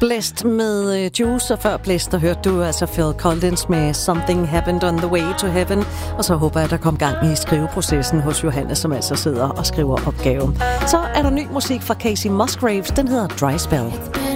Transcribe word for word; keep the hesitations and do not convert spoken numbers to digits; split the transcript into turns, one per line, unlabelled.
Blæst med uh, Juice, og før Blæst, der hørte du altså Phil Collins med Something Happened on the Way to Heaven. Og så håber jeg, at der kom gang i skriveprocessen hos Johannes, som altså sidder og skriver opgaven. Så er der ny musik fra Casey Musgraves, den hedder Dry Spell.